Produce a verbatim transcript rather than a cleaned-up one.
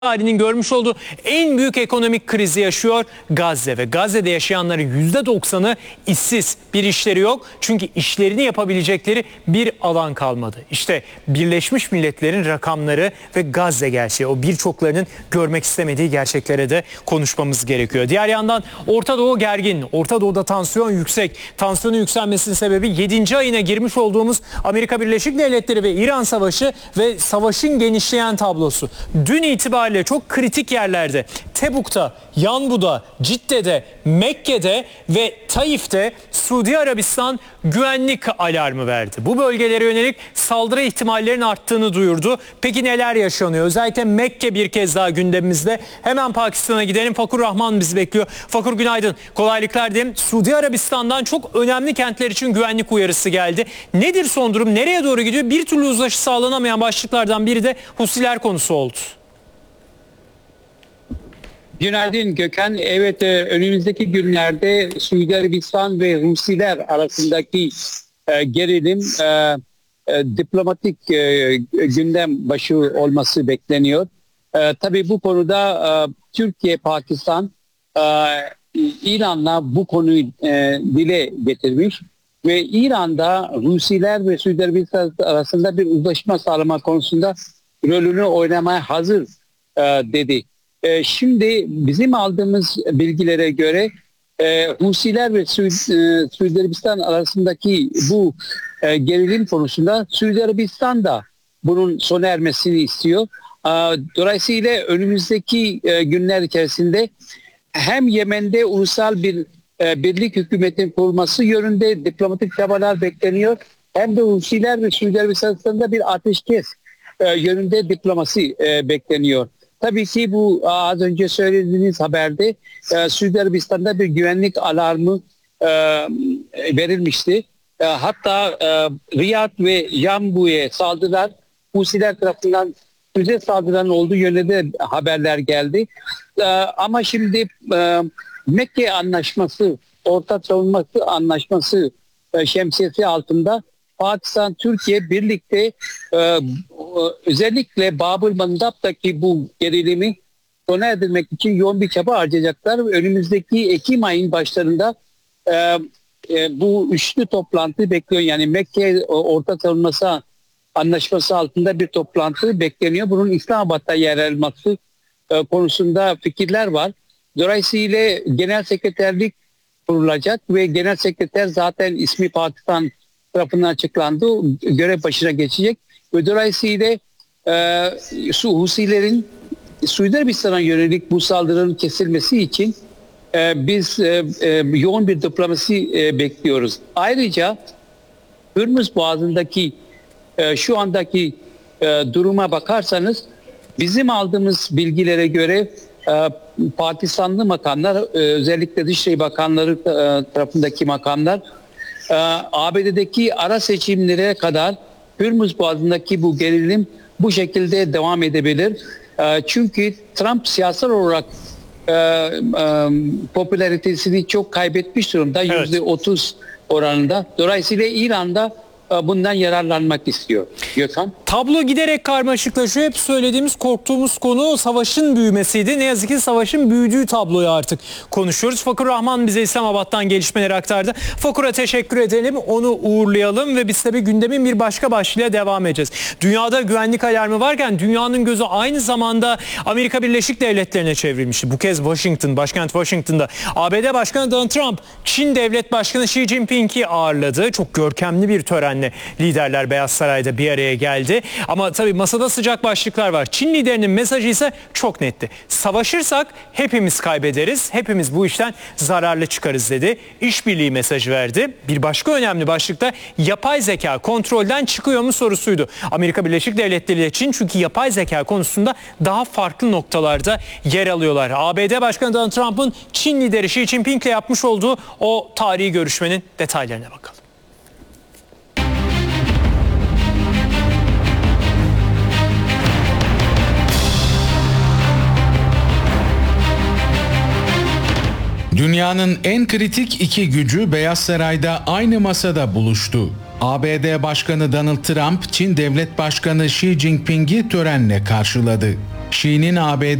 tarihinin görmüş olduğu en büyük ekonomik krizi yaşıyor Gazze ve Gazze'de yaşayanların yüzde doksanı işsiz, bir işleri yok. Çünkü işlerini yapabilecekleri bir alan kalmadı. İşte Birleşmiş Milletler'in rakamları ve Gazze gerçeği, o birçoklarının görmek istemediği gerçeklere de konuşmamız gerekiyor. Diğer yandan Orta Doğu gergin, Orta Doğu'da tansiyon yüksek. Tansiyonun yükselmesinin sebebi yedinci ayına girmiş olduğumuz Amerika Birleşik Devletleri ve İran savaşı ve savaşın genişleyen tablosu. Dün itibariyle çok kritik yerlerde, Tebuk'ta, Yanbu'da, Cidde'de, Mekke'de ve Taif'te Suudi Arabistan güvenlik alarmı verdi. Bu bölgelere yönelik saldırı ihtimallerinin arttığını duyurdu. Peki neler yaşanıyor? Özellikle Mekke bir kez daha gündemimizde. Hemen Pakistan'a gidelim. Fakur Rahman bizi bekliyor. Fakur günaydın. Kolaylıklar diyeyim. Suudi Arabistan'dan çok önemli kentler için güvenlik uyarısı geldi. Nedir son durum? Nereye doğru gidiyor? Bir türlü uzlaşı sağlanamayan başlıklardan biri de Husiler konusu oldu. Günaydın Gökhan. Evet, önümüzdeki günlerde Suudi Arabistan ve Husiler arasındaki e, gerilim e, e, diplomatik e, gündem başı olması bekleniyor. E, tabii bu konuda e, Türkiye, Pakistan, e, İran'la bu konuyu e, dile getirmiş ve İran'da Husiler ve Suudi Arabistan arasında bir uzlaşma sağlama konusunda rolünü oynamaya hazır e, dedi. Ee, şimdi bizim aldığımız bilgilere göre e, Husiler ve Suudi, e, Suudi Arabistan arasındaki bu e, gerilim konusunda Suudi Arabistan da bunun sona ermesini istiyor. E, dolayısıyla önümüzdeki e, günler içerisinde hem Yemen'de ulusal bir e, birlik hükümetin kurulması yönünde diplomatik çabalar bekleniyor, hem de Husiler ve Suudi Arabistan arasında bir ateşkes e, yönünde diplomasi e, bekleniyor. Tabii ki bu az önce söylediğiniz haberde e, Suudi Arabistan'da bir güvenlik alarmı e, verilmişti. E, hatta e, Riyad ve Yanbu'ya saldırılar Husiler tarafından füze saldırıların olduğu yönde de haberler geldi. E, ama şimdi e, Mekke Anlaşması, Ortak Savunması Anlaşması e, şemsiyesi altında Pakistan, Türkiye birlikte e, özellikle Bab-ül Mandab'daki bu gerilimi sona erdirmek için yoğun bir çaba harcayacaklar. Önümüzdeki Ekim ayının başlarında e, e, bu üçlü toplantı bekliyor. Yani Mekke Ortak Savunması Anlaşması altında bir toplantı bekleniyor. Bunun İslamabad'da yer alması e, konusunda fikirler var. Dolayısıyla genel sekreterlik kurulacak ve genel sekreter zaten ismi Pakistan tarafından açıklandı. Görev başına geçecek ve dolayısıyla e, Husilerin Suudi Arabistan'a yönelik bu saldırının kesilmesi için e, biz e, e, yoğun bir diplomasi e, bekliyoruz. Ayrıca Hürmüz Boğazı'ndaki e, şu andaki e, duruma bakarsanız bizim aldığımız bilgilere göre e, Pakistanlı makamlar, e, özellikle Dışişleri Bakanları e, tarafındaki makamlar A B D'deki ara seçimlere kadar Hürmüz Boğazı'ndaki bu gerilim bu şekilde devam edebilir. Çünkü Trump siyasal olarak e, e, popülaritesini çok kaybetmiş durumda. Evet. yüzde otuz oranında. Dolayısıyla İran'da bundan yararlanmak istiyor. Gökhan? Tablo giderek karmaşıklaşıyor. Hep söylediğimiz, korktuğumuz konu savaşın büyümesiydi. Ne yazık ki savaşın büyüdüğü tabloyu artık konuşuyoruz. Fakur Rahman bize İslamabad'dan gelişmeleri aktardı. Fakur'a teşekkür edelim, onu uğurlayalım ve biz tabii gündemin bir başka başlığıyla devam edeceğiz. Dünyada güvenlik alarmı varken dünyanın gözü aynı zamanda Amerika Birleşik Devletleri'ne çevrilmişti. Bu kez Washington, başkent Washington'da A B D Başkanı Donald Trump, Çin Devlet Başkanı Xi Jinping'i ağırladı. Çok görkemli bir törenle liderler Beyaz Saray'da bir araya geldi. Ama tabii masada sıcak başlıklar var. Çin liderinin mesajı ise çok netti. Savaşırsak hepimiz kaybederiz, hepimiz bu işten zararlı çıkarız dedi. İşbirliği mesajı verdi. Bir başka önemli başlıkta yapay zeka kontrolden çıkıyor mu sorusuydu. Amerika Birleşik Devletleri ile Çin, çünkü yapay zeka konusunda daha farklı noktalarda yer alıyorlar. A B D Başkanı Donald Trump'ın Çin lideri Xi Jinping ile yapmış olduğu o tarihi görüşmenin detaylarına bakalım. Dünyanın en kritik iki gücü Beyaz Saray'da aynı masada buluştu. A B D Başkanı Donald Trump, Çin Devlet Başkanı Xi Jinping'i törenle karşıladı. Şii'nin A B